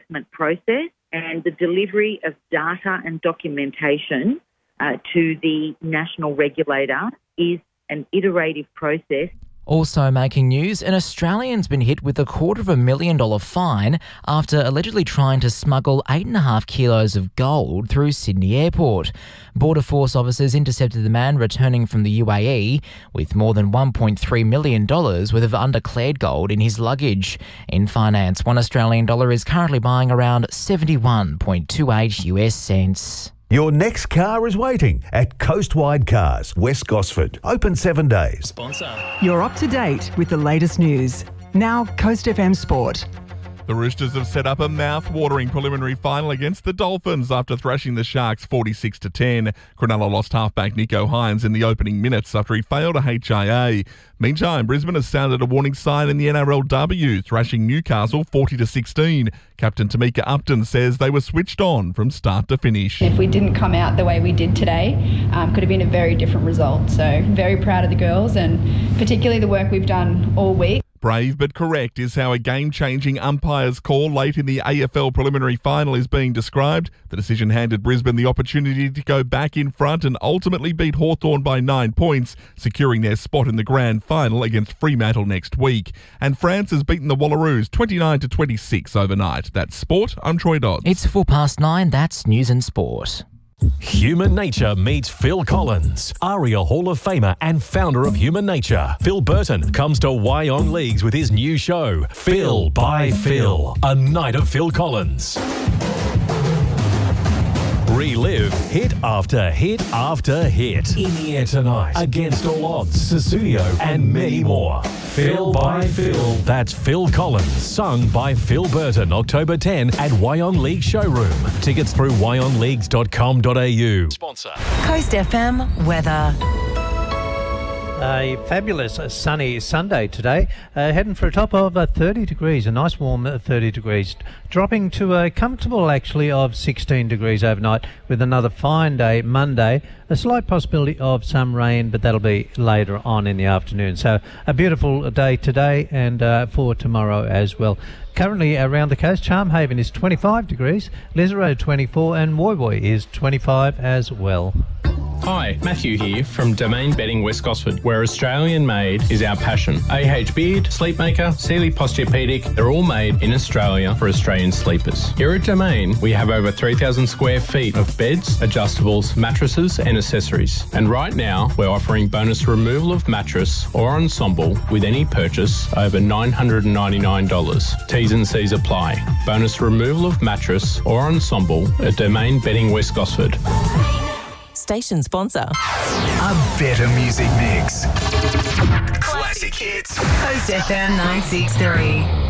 assessment process, and the delivery of data and documentation to the national regulator is an iterative process. Also making news, an Australian's been hit with a $250,000 fine after allegedly trying to smuggle 8.5 kilos of gold through Sydney Airport. Border Force officers intercepted the man returning from the UAE with more than $1.3 million worth of undeclared gold in his luggage. In finance, $1 Australian dollar is currently buying around 71.28 US cents. Your next car is waiting at Coastwide Cars, West Gosford. Open 7 days. Sponsor. You're up to date with the latest news. Now, Coast FM Sport. The Roosters have set up a mouth-watering preliminary final against the Dolphins after thrashing the Sharks 46-10. Cronulla lost halfback Nico Hines in the opening minutes after he failed a HIA. Meantime, Brisbane has sounded a warning sign in the NRLW, thrashing Newcastle 40-16. Captain Tamika Upton says they were switched on from start to finish. If we didn't come out the way we did today, could have been a very different result. So very proud of the girls and particularly the work we've done all week. Brave but correct is how a game-changing umpire's call late in the AFL preliminary final is being described. The decision handed Brisbane the opportunity to go back in front and ultimately beat Hawthorn by 9 points, securing their spot in the grand final against Fremantle next week. And France has beaten the Wallaroos 29-26 overnight. That's sport. I'm Troy Dodds. It's 9:04. That's news and sport. Human Nature meets Phil Collins, ARIA Hall of Famer and founder of Human Nature. Phil Burton comes to Wyong Leagues with his new show, Phil by Phil, a night of Phil Collins. Relive hit after hit after hit. In the air tonight, Against All Odds, Susudio and many more. Phil by Phil. That's Phil Collins, sung by Phil Burton, October 10 at Wyong League Showroom. Tickets through wyongleagues.com.au. Sponsor. Coast FM weather. A fabulous sunny Sunday today, heading for a top of 30 degrees, a nice warm 30 degrees, dropping to a comfortable actually of 16 degrees overnight with another fine day Monday. A slight possibility of some rain, but that'll be later on in the afternoon. So a beautiful day today and for tomorrow as well. Currently around the coast, Charmhaven is 25 degrees, Lisarow 24 and Woy Woy is 25 as well. Hi, Matthew here from Domain Bedding West Gosford, where Australian made is our passion. AH Beard, Sleepmaker, Sealy Posturepedic, they're all made in Australia for Australian sleepers. Here at Domain, we have over 3,000 square feet of beds, adjustables, mattresses and accessories. And right now, we're offering bonus removal of mattress or ensemble with any purchase over $999. T's and C's apply. Bonus removal of mattress or ensemble at Domain Bedding West Gosford. Station sponsor. A better music mix. Classic hits. Coast FM 963.